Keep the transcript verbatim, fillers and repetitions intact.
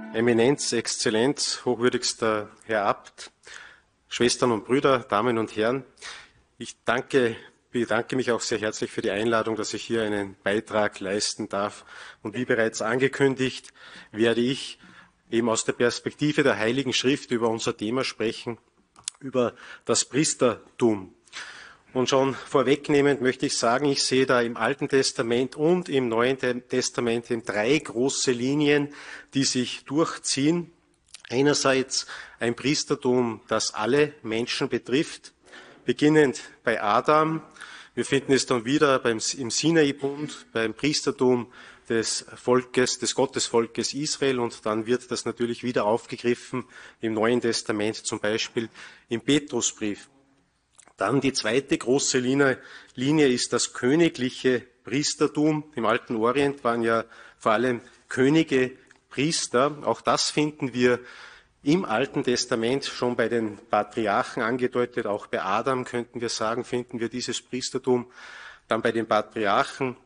Eminenz, Exzellenz, hochwürdigster Herr Abt, Schwestern und Brüder, Damen und Herren, ich danke, bedanke mich auch sehr herzlich für die Einladung, dass ich hier einen Beitrag leisten darf. Und wie bereits angekündigt, werde ich eben aus der Perspektive der Heiligen Schrift über unser Thema sprechen, über das Priestertum. Und schon vorwegnehmend möchte ich sagen, ich sehe da im Alten Testament und im Neuen Testament eben drei große Linien, die sich durchziehen. Einerseits ein Priestertum, das alle Menschen betrifft, beginnend bei Adam. Wir finden es dann wieder beim, im Sinai-Bund, beim Priestertum des Volkes, des Gottesvolkes Israel, und dann wird das natürlich wieder aufgegriffen im Neuen Testament, zum Beispiel im Petrusbrief. Dann die zweite große Linie, Linie ist das königliche Priestertum. Im alten Orient waren ja vor allem Könige Priester. Auch das finden wir im Alten Testament schon bei den Patriarchen angedeutet. Auch bei Adam könnten wir sagen, finden wir dieses Priestertum. Dann bei den Patriarchen